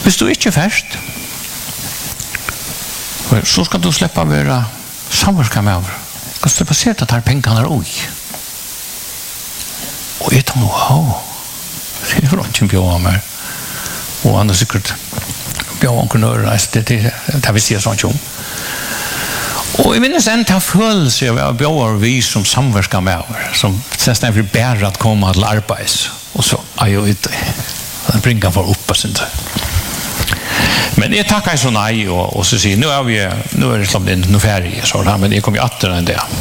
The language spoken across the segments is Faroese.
Hvis du ikke er først, så skal du slippe å være samverska med over. Du skal slippe å se at det er pengene og jeg tar wow, det er ikke bjør av meg. Og han er sikkert bjør av noen ører, det vil si sånn om. Og jeg minnes en til følelse av bjør vi som samverska med over, som nesten er bedre at komme til arbeids, og så er jeg ute. Den bringer for opp og sånt. Men jeg takker så nei, og så sier, nå er det slått inn noe ferie, så da, men jeg kommer jo atter enn det.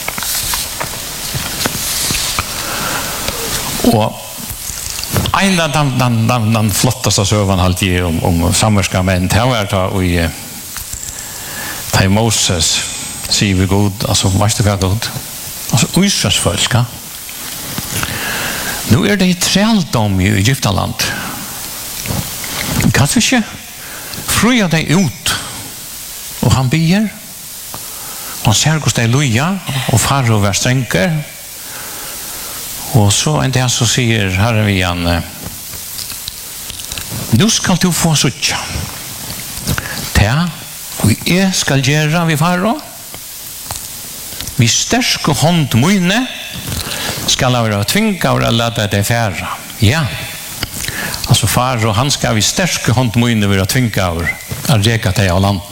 Og en av den flotteste søvn alltid om samverska menn, det var da i Moses sier vi god, altså, vet du hva god? Altså, Israels folk, ja. Nå er det i trældom i Egyptaland. Kan du ikke fruja deg ut? Og han bier, han ser hos deg luja, og faro vær strenger, og så en dag så sier Herren vi han, nå skal du få suttja. Og jeg skal gjøre vi faro. Vi sterske hånd mine skal være tvinga og lade det færa. Ja. Altså faro, han skal vi sterske hånd mine være tvinga og reka det av land.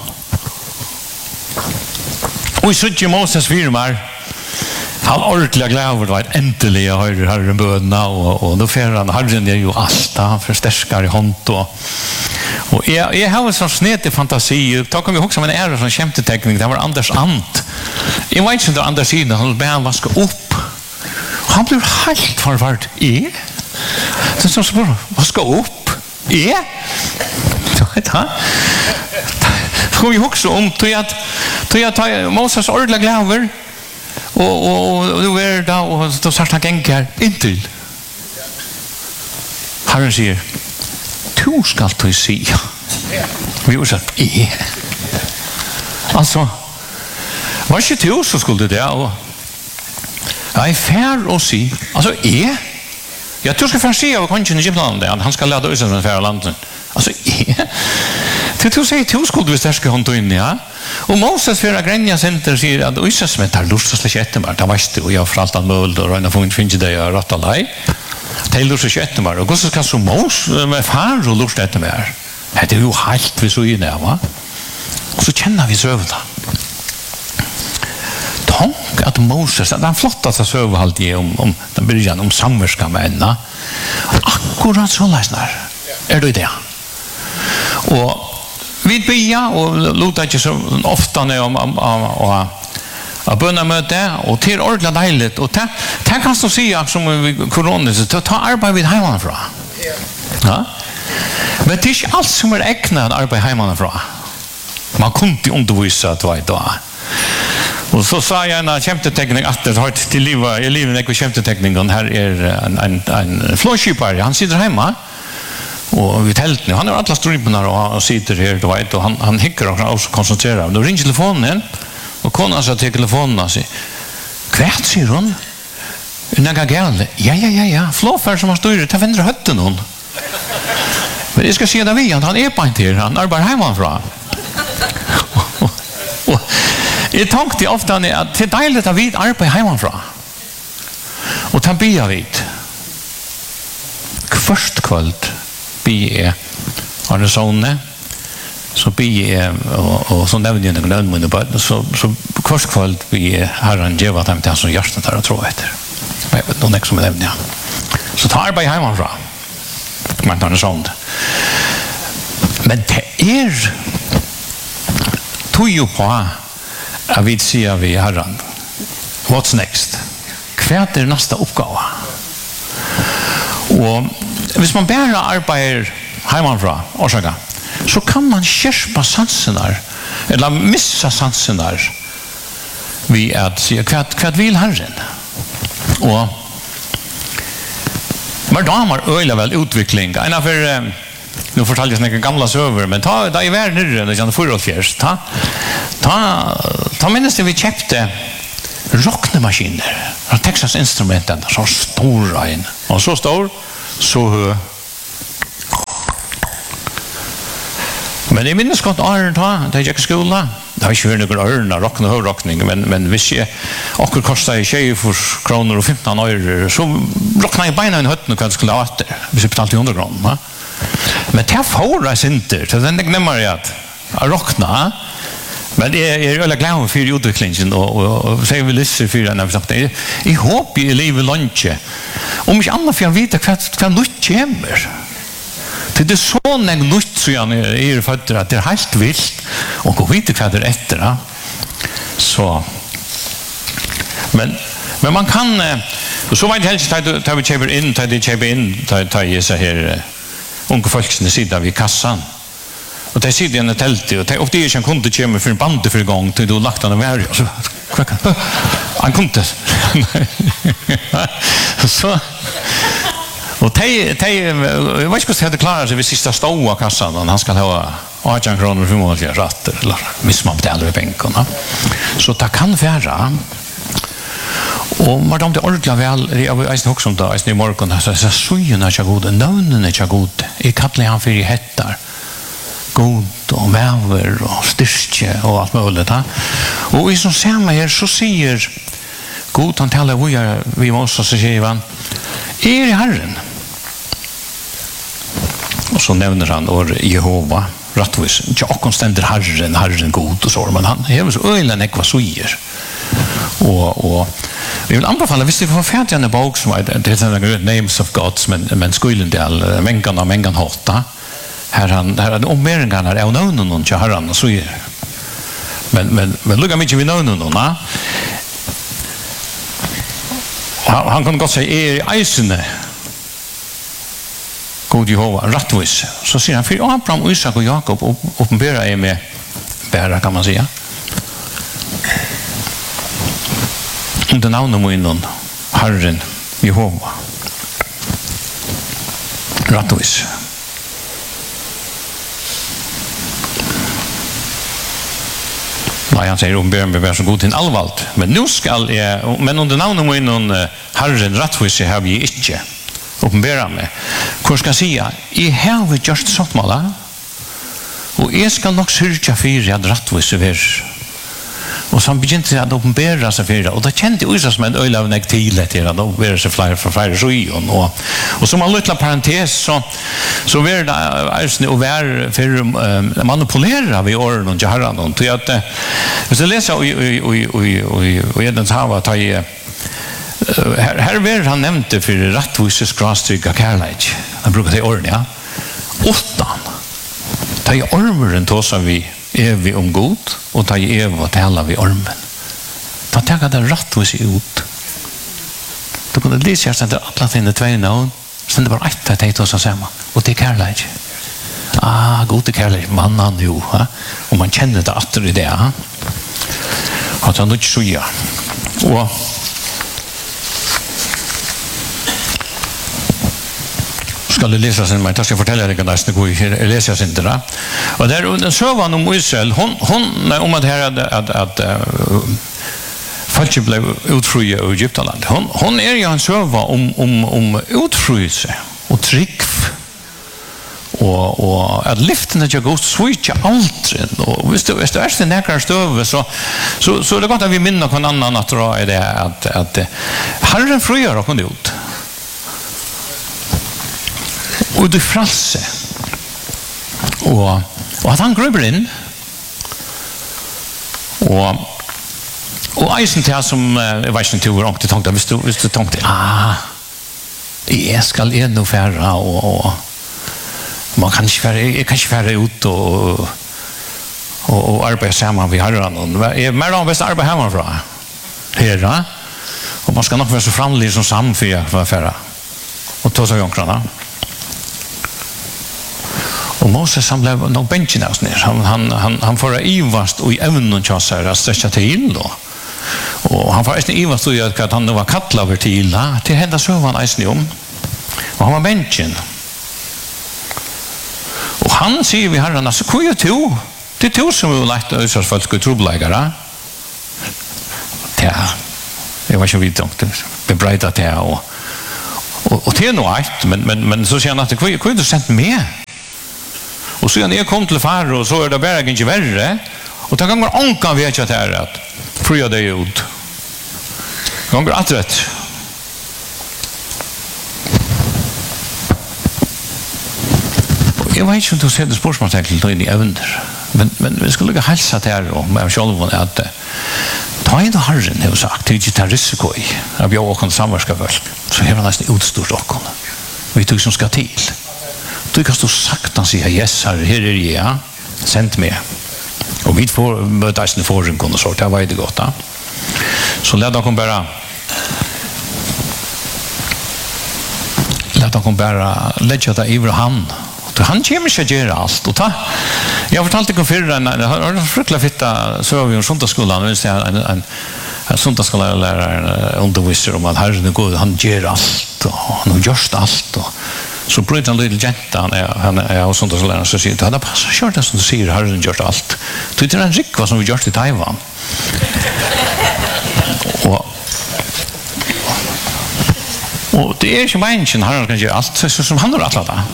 Og i suttje Moses firmar, han ordentlig glad over det var endelig å høre Herren bødene, og nå fer han, Herren er jo alt, han får sterskere hånd, og jeg har en sånn snedig fantasi, da kan vi huske om en ære sånn kjempetekning, det var Anders Ant. Jeg vet ikke om det var Anders siden, han ble han vaske opp, og han ble helt forvart, så sånn spør, vaske opp, så vet han, så kan vi huske om, til at Moses ordentlig glad over, og du er da, og da sagt han gengar inntil. Herren sier, du skal du si. Vi har sagt, altså, var ikke du så skulle det, og jeg er fær å si, altså, ja, du skal fær si av kongen i Egyptland, han skal lade ut som en fær av landet. Altså, du sier, du skulle du sterske hånd inn, ja. Og Moses for Grenja Center sier at Øysasmet har lurt seg slett etter meg. Det var ikke, og jeg har for alt annet og Røyna finner det jeg rett av deg. Det har lurt seg etter meg. Og hvordan skal så Moses med far og lurt etter meg? Det er jo helt vi så inne, va? Og så kjenner vi søvda. Tank at Moses, det er en flotteste søvda alltid om den begynnelsen, om samverska med henne. Akkurat så løsner er det det. Og vi bia og låta ikke så ofte om bønnemøte, og til ordentlig deilig, og det kan du si som korona, ta arbeid vid heimanfra. Ja? Men det er ikke alt som er egnet arbeid heimanfra. Man kunne ikke undervise da. Og så sa jeg en kjempetekning at det har til livet, i livet ikke kjempetekningen, her er en flåskipare, han sitter hjemme, og vi teltene, han er alle stripene og sitter her, du vet, og han hikker og også konsentrerer. Nå ringer telefonen inn, og kona sa til telefonen og sier, hva sier hun? Hun er gale. Ja, flåfær som har styret, det vender høtten hun. Men jeg skal si det vi, han er på en til, han arbeider hjemmefra. Og jeg tenkte ofte at det er deilig at vi arbeider hjemmefra. Og ta bia vidt. Først kveld, bi Arne Sone, så bi og så nevner jeg noen ønmående på det, så kvart kveld bi Herren gjør dem til han som hjertet der og tro etter. Noen ikke som nevner jeg. Så ta arbeid hjemmefra, men Arne Sone. Men det tog jo på at vi sier vi Herren, what's next? Hva er neste oppgave? Og hvis man bare arbeider hjemmefra, så kan man skjerpe sansene, eller missa sansene, ved at si, hva vil Herren? Og men da har man øyelig vel utvikling. En av nu fortalte jeg sånne gamle søver, men da i hver nyrre, det kjenner forholdsfjers, da minnes det vi kjøpte rocknemaskiner, Texas Instrumenten, så stor en, og så stor, så høy. Men jeg minnes godt åren da jeg gikk i skolen. Det har ikke vært noen ørene, rockning og høyrockning, men hvis jeg akkur kostet 24 kroner og 15 øre, så rocknet jeg beina i høttene hva det skulle ha etter, hvis jeg betalte 100 kroner. Men det er foran sinter, så den glemmer jeg at jeg rocknet, men jeg er veldig glad for utviklingen, og så jeg vil lysse for den. Jeg håper i livet lunsje, om ikke annet for jeg vet hva nytt kommer. Det er så nytt som jeg er føtter at det er helt vilt og gå vite hva det er etter så men man kan så vet jeg helst da vi kjøper inn da jeg ser her unge folkene sitter ved kassan og de sitter igjen i teltet og de er ikke en kunde kommer for en bande for en gang til du har lagt han å være og så han kunde så og jeg vet ikke hvordan jeg hadde klaret seg hvis jeg stod av kassan og han skal ha 18 kroner og 45 ratter eller hvis man betaler i benken så det kan være og man det ordentlig vel jeg vet også om det i morgen så søyen er ikke god navnen er ikke god jeg kaller han for i hettar god og vever og styrke og alt mulig og i som ser meg her så sier god han taler vi må også sier han i Herren. Og så nevner han Jehova, rattvis. Ikke akkurat stender Herren god og så, men han hever så øyne nekva suger. Og vi vil anbefale, hvis det var ferdig en bok som er Names of Gods, men Skuilendal, Mengan Hotta, her er ommeringarna av navnen noen til Herren og suger. Men lukka mykje vi navnen noen, han kan godt si i eisene god Jehova, rattvis så sier han, for Abraham, Isak og Jakob åpenberer jeg med bæra kan man si under navnet må innom Herren Jehova rattvis Nei, han sier ber meg være så god til allvalgt. Men nå skal jeg, men under navnet må innom Herren rattvis jeg har vi ikke åpenbæra meg. Hvor skal jeg si? Jeg har gjort sånt måla, og jeg skal nok sørge for at rattvis er og så han begynte at åpenbæra seg for det, og da kjente jeg som en øyla av nek til etter at åpenbæra seg flere søyen, og som en liten parentes, så var det eisne å være for manipulere vi årene og herren, til at hvis jeg leser og Edens hava, her var han nevnte for rattvises grastrygg av kærleik, han bruker det i årene, åttan, ta i ormeren tåsa vi vi om god og ta i og tala vi ormen da tager det rattvis ut du kunne lese her stender alle dine tvei navn stender bare ett av teit oss sammen og det er kærleik god er kærleik mannen jo og man kjenner det atter i det at han ikke suja og skal du lese sin, men jeg skal fortelle deg nesten hvor jeg leser sin dere. Og det er en søvann om Israel, hun om at her at folk ble utfrøye i Egyptaland. Hun er jo en søvann om utfrøyelse og trygg og at liftene ikke går så ikke aldri. Og hvis det er til nekker støve, så er det godt at vi minner på en annen at det er at Herren frøyer og kunne ut. Og du fralse og at han grøper inn og eisen til som jeg vet ikke til hvor du tenkte hvis du tenkte jeg skal inn og fære og man kan ikke fære ut og arbeide sammen vi har jeg er mer av best arbeid hjemmefra her og man skal nok være så framlig som samfunn for å fære og ta seg jonkrene og Moses han ble nok benchen av oss ned han får ivast og i evnen til oss her stretcha til og han får eisen ivast og at han var kattlet over til til henne så var han eisen om og han var benchen og han sier vi herren altså hva er to? Det er to som vi har lagt øysers folk og trobeleggere jeg var ikke vidt om det bebreidet det og til noe eit men så sier han at hva er du sendt med? Och så när jag kom till far och så är det bara inte värre. Och det går onkan vet jag där att fria dig ut. Gånger att rätt. Jag vet inte om du ser det spårsmålstecken in i äventer. Men vi skulle lägga hälsa till här och med själv att ta in Herren har sagt, det är inte en risiko i att jag åker samverska folk. Så har han nästan utstort åken. Vi tog som ska till. Du kan stå sagt och säga, yes, här är jag, sänd mig. Och vi får mötas i förringen och så, det var det gott. Så lät de bara lägga det över han. Han kommer inte att göra allt. Och jag fortalte ikke før, en fryktelig fitta, så var vi i sundagsskolan, en sundagsskolalärare underviser om at Herren er god, han gjør alt, og han har gjort alt. Og så bryter han lille jenta, han er av sundagsskolan, så sier han, det passer kjørt det som du sier, Herren gjør alt. Det er en rikva som vi gjør i Taiwan. Og det er ikke mennesken, Herren kan gjøre alt, som han har alt det.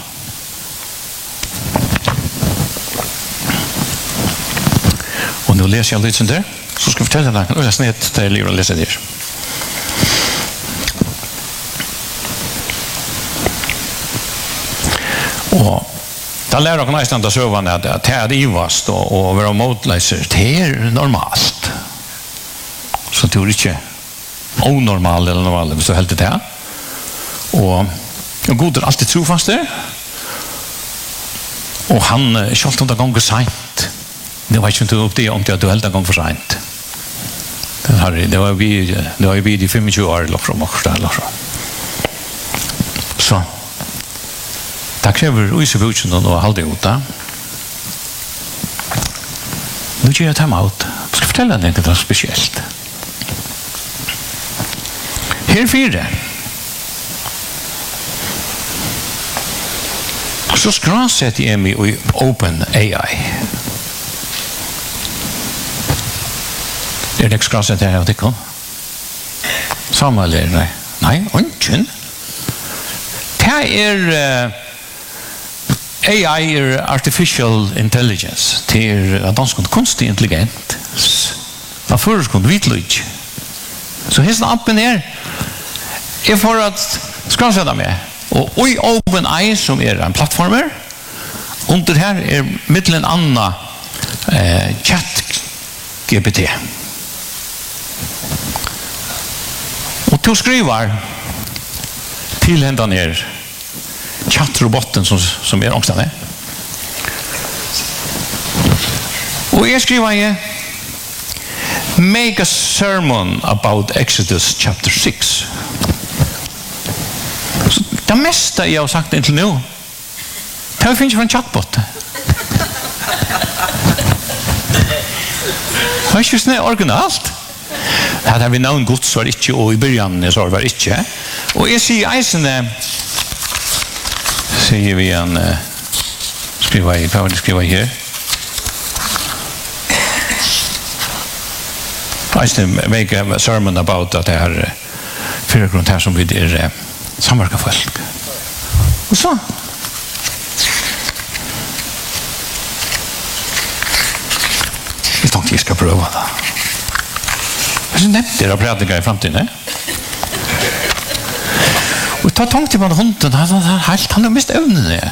Och nu läser jag lite där. Så ska jag fortälla dig. Och jag snett där livet och läsa det. Och där lär jag nästan att söva att det är ivast och vara motläser. Det är normalt. Så det är inte onormalt eller normalt. Hvis du helt det här. Och god är alltid trofast där. Och han kjalt om det gånger sent. Det var inte upp det om att du helt en gång för sent. Det var vi i 25 år eller från och så. Det kräver usevuchen och halde ut där. Nu ger jag time out. Jag ska fortälla dig något speciellt. Här fyra. Så skrasset jag mig i Open AI. Det skrasset här jag tycker. Samma eller nej, ingen. Det är AI är artificial intelligence. Det är dansk konstig intelligent. Vad förskon vitlöj. Så här appen är för att skrasa med. Och i OpenAI som är en plattform under här är mittlen anna chat GPT. Och du skriver till hända ner chattroboten som är omständig. Och jag skriver make a sermon about Exodus chapter 6. Så det mesta jag har sagt intill nu det finns från chatbot. Det är just originalt. Här har vi någon Guds var inte och i början så var inte. Och jag ser eisen säger vi en skriva här. Eisen make a sermon about att det här förgrund här som vi är samverka folk. Och så. Jag tänkte jag ska pröva det. Jag nämnde det att prata i framtiden. Och ta tänkte på hunden. Han har mist ävnen.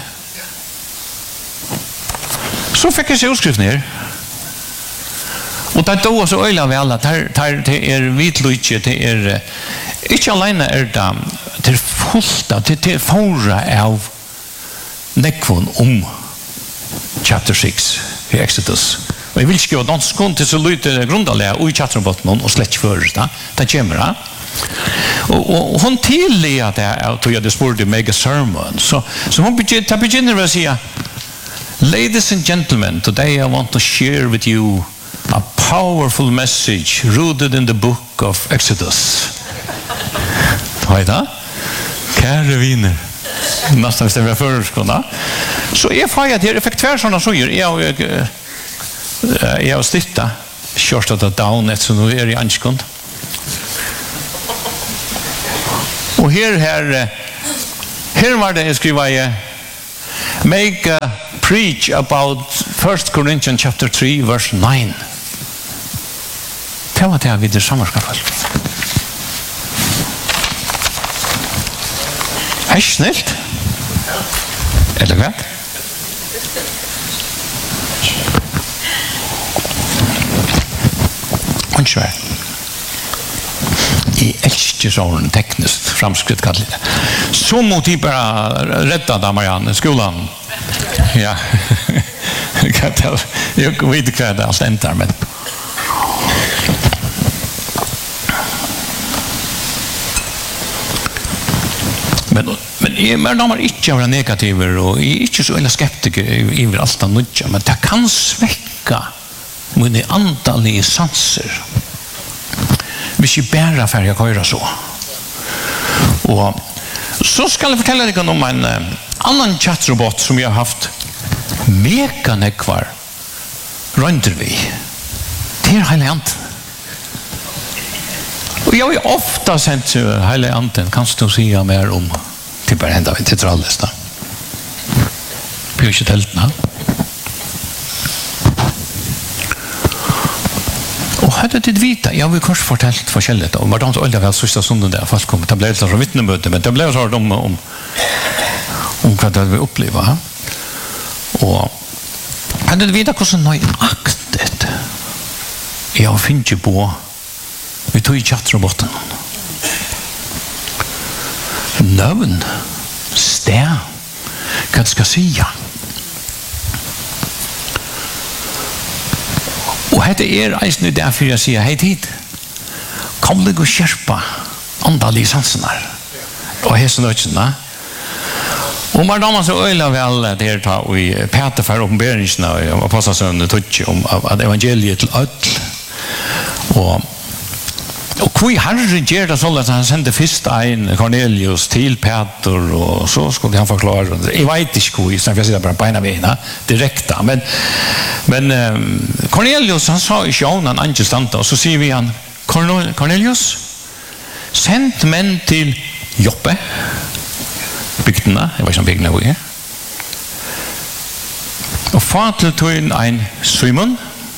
Så fick jag se utskriften ner. Och det då så öjlar vi alla. Det är vitlöjt. Det är inte alene är det fullt av det är fåra av nekvån om chapter 6 i Exodus. Och jag vill skriva danskån till så lite grundalega och i chatterbotten och släck för det. Det kommer. Och hon tillade det att jag hade spurt i mega sermon. Så hon begynner med att säga ladies and gentlemen, today I want to share with you a powerful message rooted in the book of Exodus. Vad är det? Kära viner. Nästan visst är förskåna. Så jag får att jag fick tvär sådana sånger. Jag har stitta. Kört att down ett så nu är i anskund. Och här var det jag skriva make a preach about 1 Corinthians chapter 3 verse 9. Det var det vi det samverskapet. Är snällt? Eller vad? Unnskyld. I elsker sånn teknisk framskritt kallet det. Så må de bare redda da, Marianne, skolan. Ja. Jeg vet ikke hva det alt endar, men... Men jeg er ikke å være negativer, og jeg er ikke så veldig skeptiker over alt det nødja, men det kan svekka mine andalige sanser hvis jeg bare får jeg køyre så. Og så skal jeg fortelle deg om en annan chatrobot som jeg har haft mekanekvar rønder vi. Det er hele anden. Og jeg har ofta sendt hele anden, kan du si mer om til bare henda vi til trallest da. Blir ikke teltene. Og hadde det vita, jeg har vi kors fortalt forskjellig, og var det aldri vel sørste stunden der folk kom, det ble et sånn vittnemøte, men det ble sånn om hva det vi oppleva. Og hadde det vita hvordan nøyaktet jeg finner ikke på vi tog i chatroboten. Navn, sted, hva det skal sige. Og dette eisen derfor jeg sier, hei tid, kom deg og skjerpa andalige sansene og hese nødsene. Og man damer så øyla vel der ta og i Peter for oppenberingsene og Apostlesønnen tog om at evangeliet til ødel. Og hvor Herre gjør det sånn at han sendte først en Cornelius til Peter, og så skulle han forklare. Jeg vet ikke hvor, så jeg sier bare beina veina, direkte. Men Cornelius, han sa i sjån, han ikke standa, og så sier vi han, Cornelius, send menn til Joppe, bygdene, jeg vet ikke om bygdene hvor er, og få til tøyen en Simon,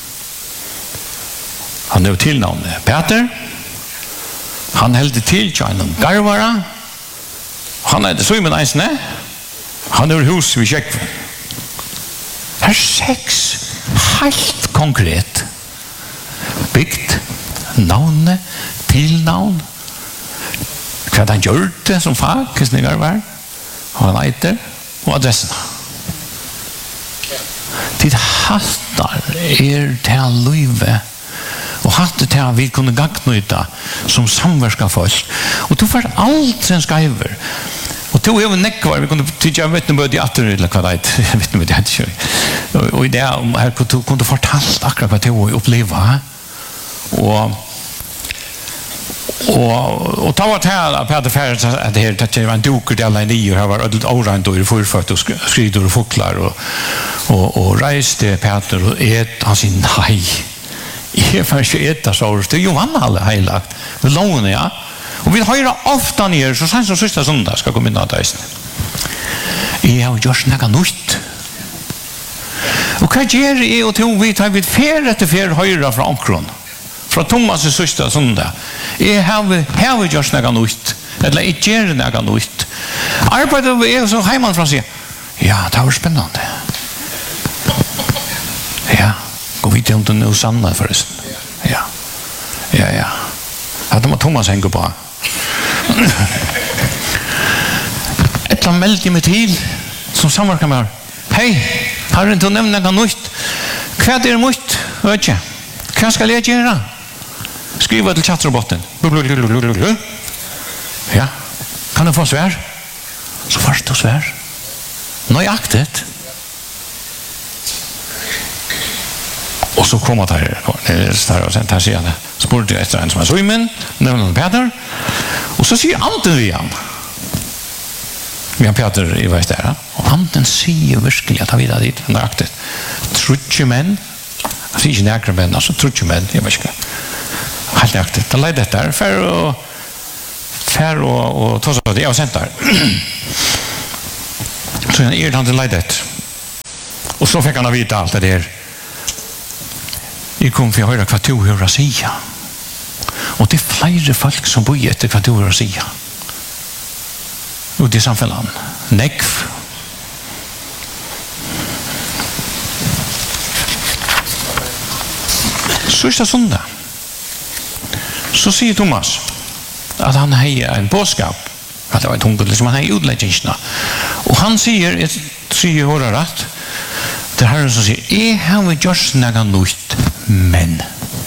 han er jo tilnavnet Peter, han heldte til Tjøynen Garvara. Han er det Simon Eisne. Han er hus ved Kjekven. Her 6 helt konkret bygd navnet, tilnavn, hva han gjør det som fag, hvordan det Garvara, og han eiter, og adressen. Tid hattar til livet og hatt det til vi kunne gagnyta som samverska folk. Og du får alt en skaiver. Og to er nekvar, vi kunne tykke av vittnemøte i atter, eller hva det er, vittnemøte i atter. Og i det, her kunne du fortalt akkurat hva to er oppleva. Og ta var til at Peter Ferris at det var en duker til alle nye, her var ødelt årand og forført og skrider og foklar og reiste Peter og han sier nei. Jeg får ikke etter så det er jo vann alle heilagt med lovene, ja. Og vi hører ofte nere, så sanns som siste søndag skal komme inn av deisen. Jeg har gjort noe nytt. Og hva gjør jeg og to vi tar vi fer etter fer høyre fra omkron? Fra Thomas i siste søndag. Jeg har gjort noe nytt. Eller jeg gjør noe nytt. Arbeidet er så heimann fra seg. Ja, det var spennende. Ja. Og vi vet om det er sanna forresten. Ja. Hadde man Thomas henger på. Et eller annet meldte meg til som samverker med her. Hei, har du ikke nevnt noe nytt? Hva er det nytt? Vet ikke. Hva skal jeg gjøre? Skriva til chatroboten. Ja. Kan du få svær? Så først du svær. Nøyaktet. Og så kom det her sier han, spurte jeg etter en som er Simon, nevner Peter, og så sier anden vi han. Vi har Peter i veis der, og anden sier virkelig at han videre dit, nøyaktig. Trutje menn, jeg sier ikke nærkere menn, altså trutje menn, jeg vet ikke. Helt nøyaktig. Da leid dette her, fær og tås av det, jeg har sendt der. Så han han till ledet. Och så fick han vita allt det där. Jag kom för att höra vad du hör att säga. Och det är flera folk som bor efter vad du hör att säga. Och det är samfällan. Nekv. Sista söndag. Så säger Thomas att han har en bådskap. Att det var ett hungot som han har utläggningsna. Och han säger, jag hör rätt, det här som säger, jag har gjort något nytt, men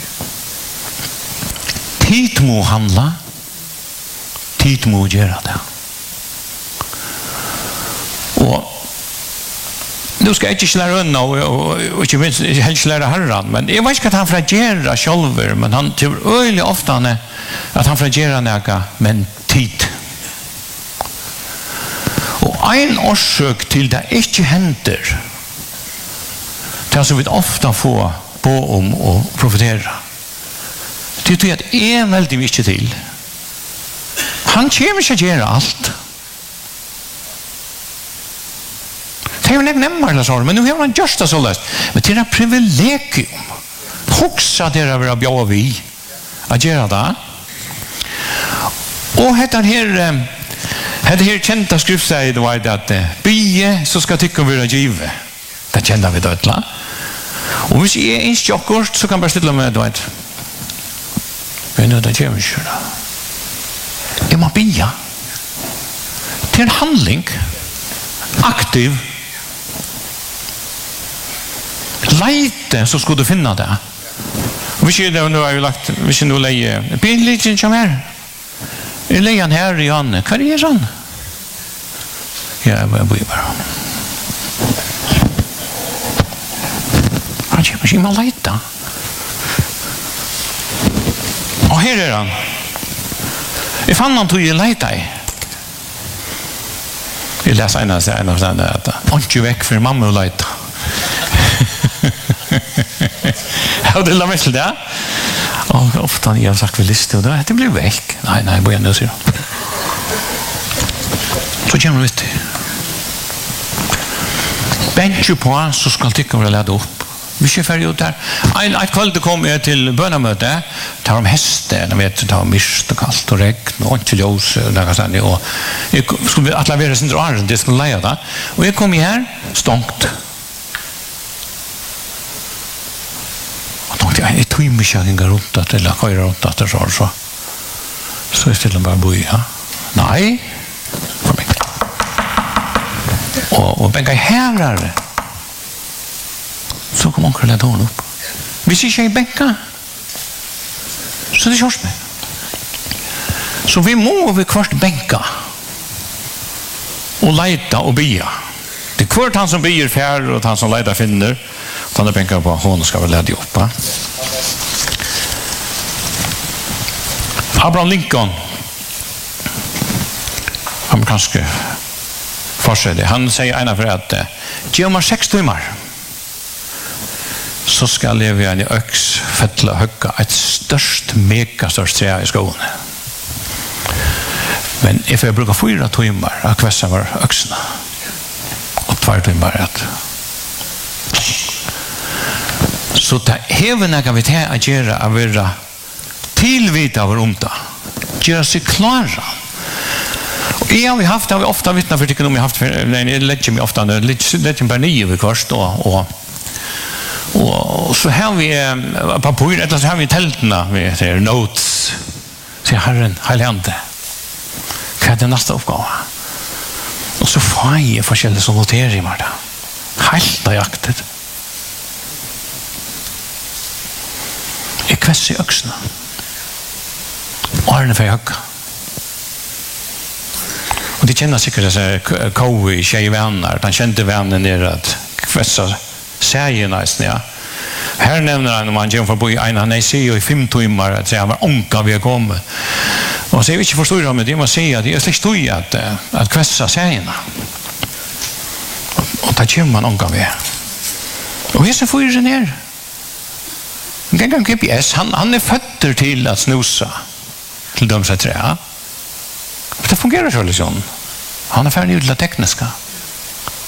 tid må handla, tid må göra det. Och nu ska jag inte lära unna och inte minst helst lära herran, men jag vet inte att han fragerar själver, men han tror öjligt ofta att han fragerar något, men tid. Och en årsök till det inte händer, det som vi ofta får på om och profetera. Det är att en väldigt mycket till. Han kommer inte att göra allt. Det är ju inte nämmer, men nu har han just det så läst. Men det är ett privilegium. Hoxa det över att bjöa vi att göra det. Och det här kända skriftsäget var det att bie så ska tycka vi är givet. Det känner vi dödla. Och hvis jag är en tjockort så kan jag bara ställa mig då att men nu det gör vi inte. Jag må bia. Det är en handling. Aktiv. Leite så skulle du finna det. Hvis jag nu har ju lagt, hvis jag nu lägger billigt som här. Jag lägger han här i Anne. Vad är han? Ja, jag bor bara. Han kommer inte att leta. Och här är han. Jag fann han tog i leta i. Jag läser en av sådana att han inte väck för mamma och leta. Ja, det la mig till det. Och ofta när jag har sagt vi liste och det blir väck. Nej, börja nu, säger han. Så kommer vi till. Bänker på så ska tycka vara ledd upp. Vi kör färdig ut där. Ett kväll kom jag till bönamöte. Tar om hästen, jag vet, tar om mist och kallt och regn och inte ljus och något sånt. Och jag skulle att lavera sin drar, det skulle leja det. Och jag kom här, stångt. Och tänkte jag tog mig inte runt att eller köra runt att det så. Så jag ställde bara bo ja. Nej. Kom igen. Och bänka herrar. Så kom onkel lägga hon upp. Vi ser sig bänka. Så det körs med. Så vi må vi kvart bänka. Och leta och bia. Det är kvart han som bier färre och han som leta finner. Och han är bänka på hon ska väl lägga upp. Abraham Lincoln. Amerikanske forsede. Han säger ena för att ge mig 6 timmar. Så skal jeg være en øks fettla høgga et megastørst tre i skogen. Men if jeg bruker 4 timmar av kvessa var øksene og 2 timmar at så det hever nægge vi til å gjøre å være tilvita av romta gjøre seg klara. Og jeg har vi haft, det har vi ofta vittna for ikke noe vi har haft jeg legger meg ofta legger bare 9 ved kvart och så har vi papper eller så har vi tältena med säger notes så Herren helande vad är det nästa uppgåva och så får jag forskjellige som noterar i mig där helt jaktet jag kväss i öxna och för hög och det känner säkert så Kowi tjejvänner han kände vänner ner att kvässa säger nice ja. Här nämner han om man jämför på en han säger i 5 timmar att säga var onka vi kommer. Och så jag vet inte förstår om det man säger att det är släkt stoj att kvässa sägerna. Och ta kommer man onka vi. Och så får ju ner. Gång GPS han är fötter till att snusa till de så trä. Det fungerar så liksom. Han är färdig ut det tekniska.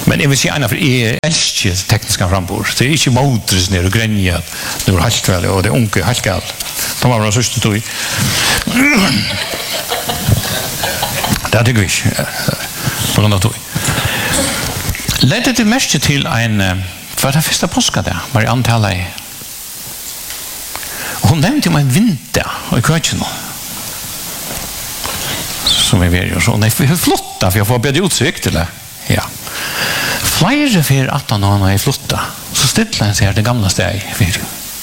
Men jag vill säga för älskar tekniska frambord. Det är inte motors ner och gränja. Det var halkväl och det unke halkal. De var så stort i. Det tycker vi. På grund av tog. Ledde det mest till en för den första påska där. Var i antala i. Hon nämnde mig en vinter och i kötchen. Som är väldigt så. Nej, för flotta för jag får bedja utsikt eller. Ja. Flere för att han är flotta. Så stilla han sig det gamla steg för.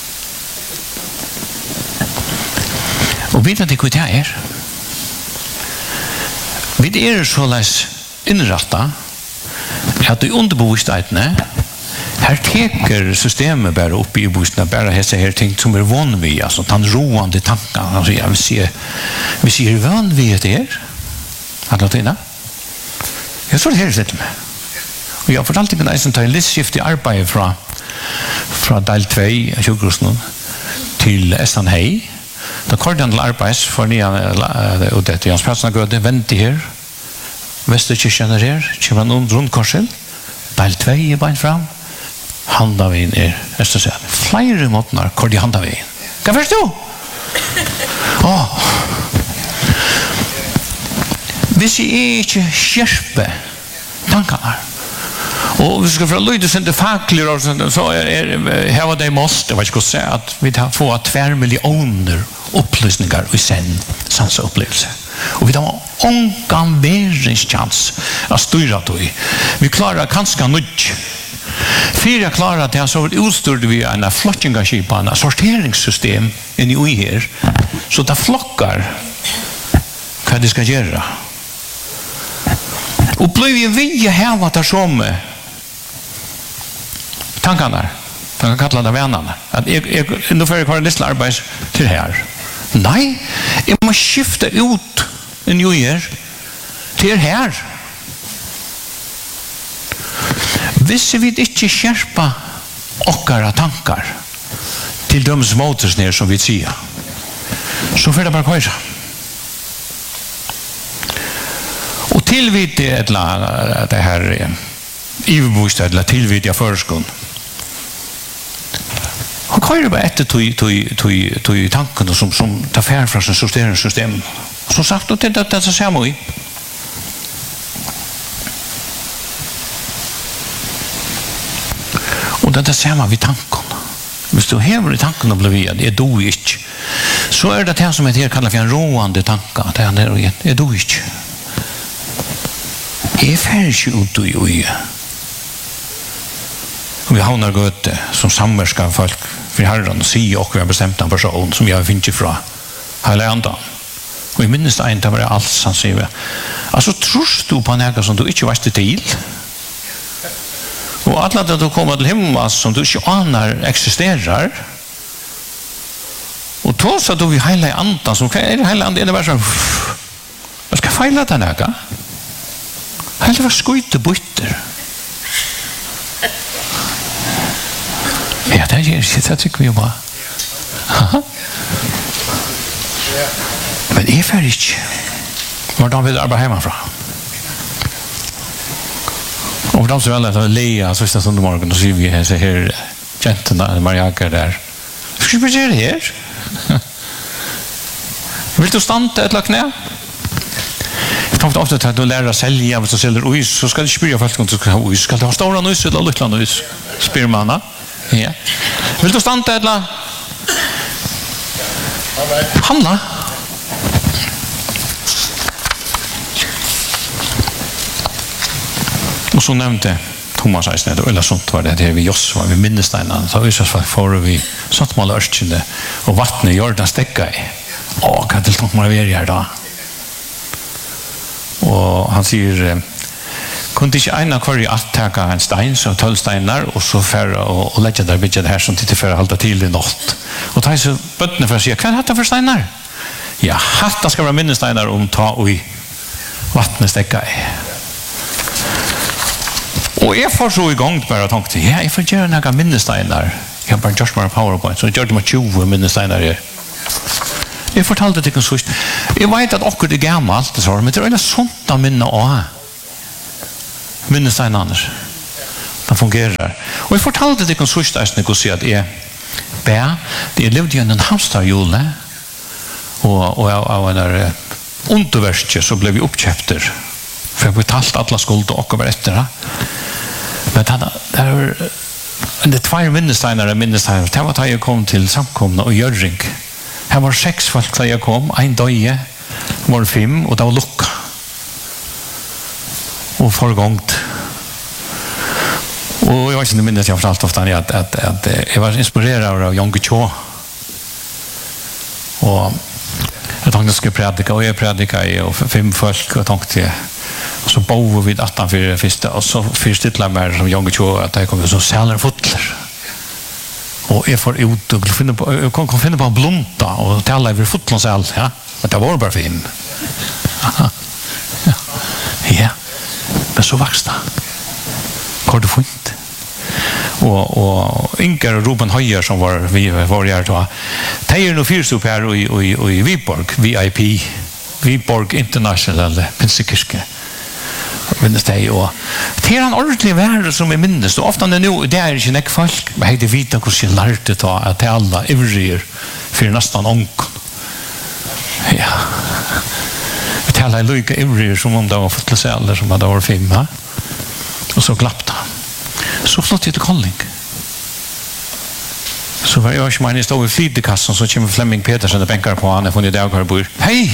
Och vet att det kvitt här. Vi är så läs inrätta att i underbevisstheten här teker systemet bara upp i bevisstheten bara hessa här ting som är van vid alltså den roande tanken alltså jag vi ser van vid det är alla tina jag tror det här sätter mig och jag får alltid kunna ta en listskift i arbete från del 2 i sjukhusen till Estan Hej da kordan til arbeids for nian og dette Jans Pratsna gøde venti her Vesterkirken her kommer noen rundkorsel del 2 er bein fram handavin flere måtnar hvor de handavin hva først du? Hvis jeg ikke skjerpe tankene og vi skal fra Løyde sende fakler så her var det måste jeg vet ikke å se at vi får 2 millioner upplysningar i sansa upplevelse. Och vi har ongan verens att styra då. Vi klarar kanske nudge. Fyra klarar det så utstyrde vi en flottingarskipan, en sorteringssystem in i här. Så det flockar vad det ska göra. Och blir vi här vad det som tankarna. Man kan kalla det vännerna. Att nu får jag kvar nästa arbets till här. Nej, jag måste skifta ut en ny år till här. Hvis vi inte skärpa okkara tankar till de motors ner som vi säger så får det bara köra. Och tillvid det här ivbostad eller tillvid jag förskon han kører bare etter tog tankene som tar færd fra sin sorteringssystem. Som sagt, og det er samme i. Og det er samme vid tankene. Hvis du hever i tankene og blir via, det er du ikke. Så er det som jeg kallar for en roande tanke. Det er du ikke. Jeg færd ikke ut i øye. Vi havnar gøte som samverskar folk for herren og sier og vi har bestemt en person som jeg finner fra hele andan. Og i minnes det det var alt han sier. Altså, trus du på noe som du ikke varst til? Og alle at du kommer til himmel som du ikke aner eksisterer. Og tås at du vil hele andan som hva er det hele andan? Er det bare sånn hva skal feile det noe? Hele var skøyte bytter. Ja, det är inte det tycker vi bara. Men är för inte. Var de vill arbeta hemifrån. Och de så väl att Lea så sista söndag morgon och så vi så här gentarna Mariaka där. Ska vi göra det här? Vill du stanna ett knä? Jag tar ofta att du lär dig sälja och så säljer is så ska du spyrja folk om du ska ha is. Ska du ha stora is eller lilla is? Spyr man. Ja. Vill du stanna eller? Handla. Och så nämnde Thomas Eisner eller sånt var det vi Joss var vi minnesteinan så vi så får vi sånt mal örskinde och vattnet gör den stäcka i. Kan det långt man vara här då. Och han säger kunde inte ena kvar att ta en stein så 12 stenar och så färra och lägga där vid det här som tittar för att hålla till i natt. Och ta så bötterna för att säga, vad är det för steinar? Ja, hatta ska vara minnesteinar om ta och i vattnet stäcka i. Och jag får så igång bara tänkte, ja, jag får göra några minnesteinar. Jag har bara gjort några PowerPoint, så jag gjorde mig 20 minnesteinar här. Jag fortalte det så jag vet att också det gammalt så men det är sånt att minna av minnestein annars. Det fungerar. Och jag fortalte det kan sista är att säga att det levde i en hamsterhjul och av en där underverket så blev vi uppköpter för vi betalt alla skuld och över efter. Men det två minnesteiner det var att jag kom till samkomna och Jörring. Här var 6 folk när jag kom, en döje, var 5 och det var lucka. Och förgångt. Och jag vet inte minns jag fortalt ofta att jag var inspirerad av Jan Cho. Och jag tänkte jag skulle predika och jag predikade och 5 folk och tänkte och så bor vi 18 för det första och så förstilla mer som Jan Cho att det kommer så sälar fotler. Och jag får ut och finna på en blomta och tala över fotlen så allt, ja. Men det var bara fin. Ja. Men så växte. Har du funnit? Och Inger och Ruben Höjer som var här då. De är nog fyrstup här i Viborg, VIP. Viborg International Pinsekirke. Minnes det och det är en ordentlig värld som är minnes och ofta nu det är inte nek folk men det vita hur jag lärde ta att alla ivriga för nästan onkon ja det alla lika ivriga som om det var fått sig eller som hade varit 5 och så klappta så flott till kolling så var jag som stod i flydekassan så kommer Flemming Petersen och bänkar på han från i Dagarborg hej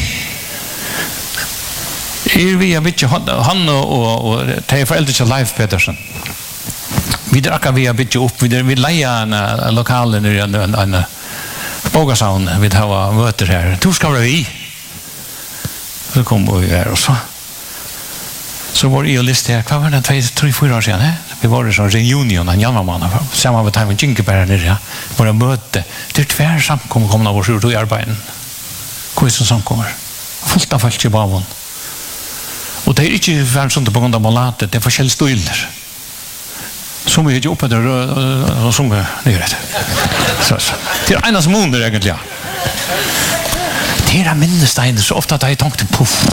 vi har bitte han och ta föräldrar till Leif Petersen. Vi drack vi har bitte upp vi leja en lokal i en Bogasaun vi har möter här. Du ska vi. Så kom vi här och så var det list här kvar den 2-3-4 år sedan. Vi var det så reunion en januari samma med time Jinkeberg där ja. Var det möte. Det tvär samkomna av vår i arbeten. Hur som kommer. Fullt av folk i bavon. Och det är inte värld som det på grund av malatet, det är forskjellige stiler. Som är uppe där och som är nere. Det är ena som under egentligen. Det är minnesteiner så ofta att jag tänkte puff.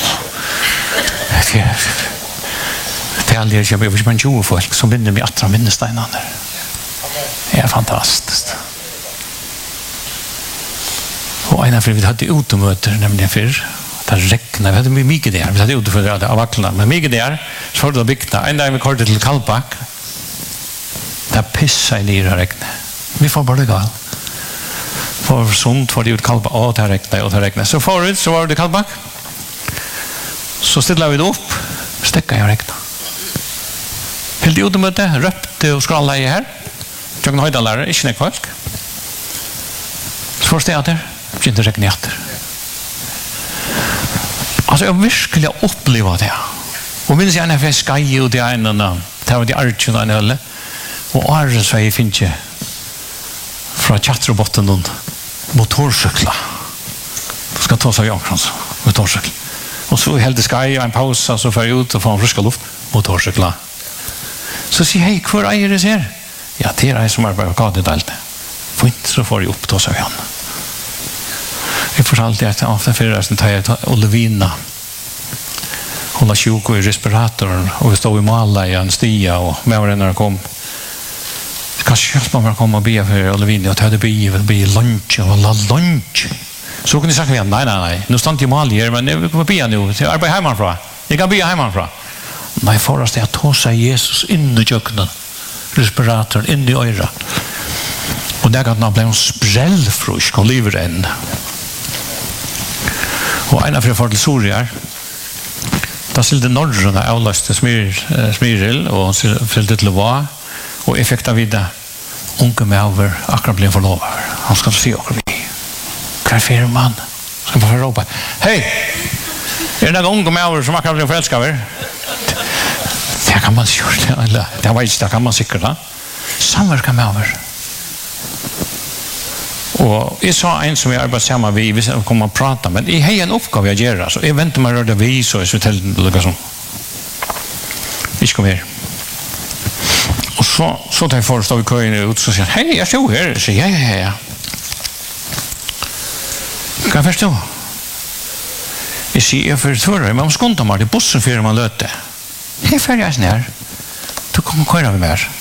Det är aldrig jag vet inte 20 folk som vinner med andra minnesteiner. Det är fantastiskt. Och en av vi hade utomöter nämligen förr. Det regnade, vi hade mycket där. Vi hade utifrån av vacklarna. Men mycket där, så var det byggt. En dag vi körde till Kallbak. Det pissade ner och regnade. Vi får bara det gal. För sånt var det ut Kallbak. Och det regnade. Så förut så var det Kallbak. Så stillade vi det upp. Stäckade jag och regnade. Helt i utomöte, röpte och skrallade jag här. Jag kan höjda lärare, inte folk. Så först jag där, inte regnade jag efter. Alltså jag virkelig uppleva det. Och minns jag när jag skaj ut i en det var de archen och en ölle. Och arren så jag finns inte från chattrobotten och motorcykla. Du ska ta sig Janssons motorcykla. Och så helt skaj och en pausa så får jag ut och få en friska luft. Motorcykla. Så säger hej, hur är det ser? Ja, det är som är på gadedalte. Fint så får jag upp ta sig igen. Jag fortalte att ofta förresten tar jag Olivina. Hon har 20 i respiratorn och vi stod i Mala i en stia och med varandra kom. Kanske hjälpa mig att komma och be för Olivina och ta det be lunch och alla lunch. Så kunde jag säga nej. Nu stannar jag i Mala här men jag kommer be nu. Jag arbetar hemifrån. Jag kan be hemifrån. Nej, förresten jag tar sig Jesus in i köknen. Respiratorn in i öra. Och där kan han bli en sprällfrusk och lever än. Och en av de för till Sorier da silde Norrøna avløste Smyril og fylte til Lova og effekta vidda unge med over akkurat ble forlover han skal se akkurat vi hver fire mann skal bare råpe hei det noen unge med over som akkurat ble forelska over det kan man gjøre det var ikke det kan man sikkert da samverka med over og jeg sa en som jeg arbeider sammen vi kommer å prate men jeg har en oppgave jeg gjør så jeg venter meg å røre vi så jeg skal til det sånn ikke kom her og så tar jeg for å stå i køyen ut så sier han hei jeg står her så ja hva først du? Jeg sier jeg for tvører man må skonta meg til bussen før man løter jeg er ferdig her du kan køyre vi mer.